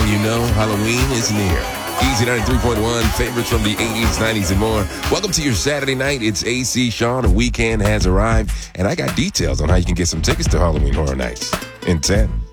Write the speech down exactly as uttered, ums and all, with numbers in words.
you know Halloween is near. Easy ninety-three point one, favorites from the eighties, nineties, and more. Welcome to your Saturday night. It's A C Sean. The weekend has arrived, and I got details on how you can get some tickets to Halloween Horror Nights in ten.